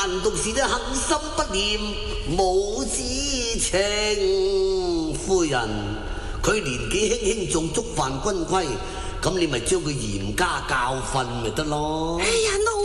難道是啲狠心不念母子情？夫人，佢年紀輕輕仲觸犯軍規，咁你咪將佢嚴加教訓咪得咯？ 哎呀，奴